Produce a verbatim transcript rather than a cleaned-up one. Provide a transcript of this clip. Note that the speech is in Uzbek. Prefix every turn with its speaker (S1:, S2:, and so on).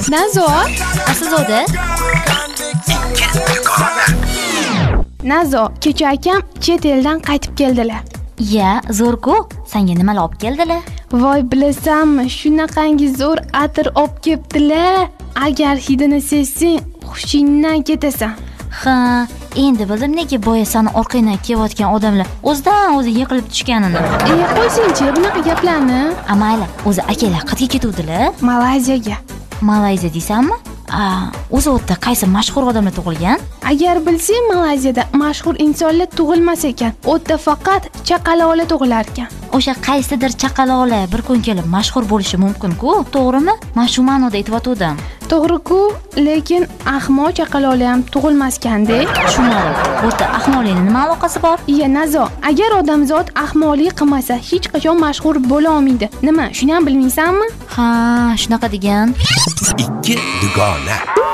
S1: Nazo,
S2: Aslida
S1: Nazo, kecha akam chet eldan qaytib keldilar.
S2: ya, zo'r-ku. Senga nimalar olib keldilar?
S1: Voy, bilasanmi, shunaqangi zo'r atir olib kelibdilar. Agar hidini sezsang, hushingdan ketasan.
S2: Ha, endi bildim nega boya sani orqangdan kelayotgan odamlar o'zidan o'zi yiqilib tushganini.
S1: Ey, qo'ysin-chi bunaqa gaplarni.
S2: Amayli, o'zi akalar qayerga ketuvdilar?
S1: Malayziyaga.
S2: Malayziya deysanmi? A, o'zi o'tda qaysi mashhur odamlar tug'ilgan?
S1: Agar bilsang, Malayziyada mashhur insonlar tug'ilmas ekan. O'tda faqat chaqaloqlar tug'ilar ekan.
S2: O'sha qaysidir chaqaloqlar bir kun kelib mashhur bo'lishi mumkin-ku, to'g'rimi? Men shu ma'noda aytayotgandim.
S1: To'g'ri-ku, lekin ahmoq chaqaloqlar ham tug'ilmas-kanda.
S2: Tushunmadim. O'tda ahmoqlikning nima aloqasi bor?
S1: Iya, Nazo, agar odamzod ahmoqlik qilmasa, hech qachon mashhur bo'la olmaydi. Nima, shuni ham bilmaysanmi?
S2: Ha, shunaqa degan.
S3: ikki dugona.